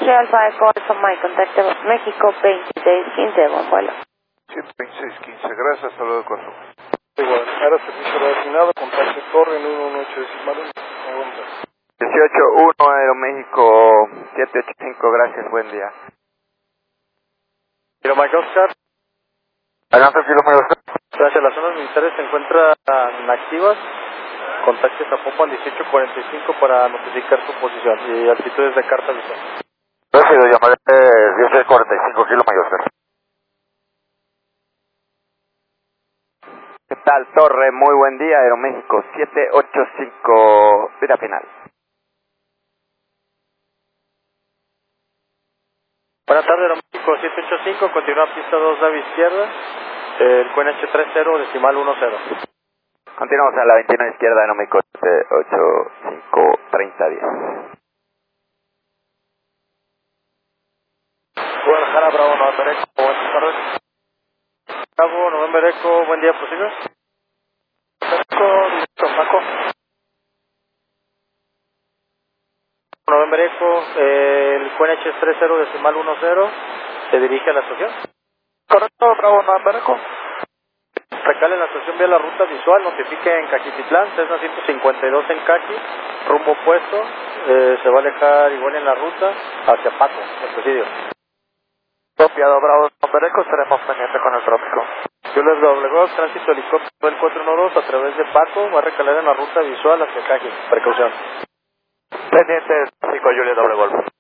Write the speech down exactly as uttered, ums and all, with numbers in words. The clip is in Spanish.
Charlie Alpha Echo Alpha Mike, contacto México veintiséis quince, buen vuelo. Sí, veintiséis quince, gracias, hasta luego, Corso. Igual, ahora servicio reasignado, contacto Torre en uno ocho decimal uno. dieciocho uno Aeroméxico siete ocho cinco, gracias, buen día. Kilo Mike Oscar. Adelante, Kilo Mike Oscar. Gracias, las zonas militares se encuentran activas. Contacte Zapopan dieciocho cuarenta y cinco para notificar su posición y altitudes de carta visual. Gracias, llamaré dieciocho cuarenta y cinco, Kilo Mike Oscar. ¿Qué tal, Torre? Muy buen día, Aeroméxico siete ocho cinco, vida final. Buenas tardes, Aeroméxico siete ocho cinco, continúa pista dos, nave izquierda, el Q N H treinta decimal diez. Continuamos a la veintiuno izquierda, Aeroméxico siete ocho cinco, treinta diez. Guadalajara, Bravo, November Echo, buenas tardes. Bravo, November Echo, buen día, ¿prosigue? Echo, directo, Paco. November Echo, eh, el Q N H treinta decimal diez, se dirige a la estación. Correcto, Bravo, November Echo. Recale en la estación vía la ruta visual, notifique en Caquititlán, Cessna ciento cincuenta y dos en Caqui, rumbo opuesto, eh, se va a alejar igual en la ruta hacia Paco, el presidio. Copiado, Bravo, November Echo, estaremos pendientes con el tráfico. Yo les doble Golf, tránsito helicóptero el cuatro uno dos a través de Paco, va a recalar en la ruta visual hacia Caqui, precaución. Pendientes, cinco Juliet doble Golf.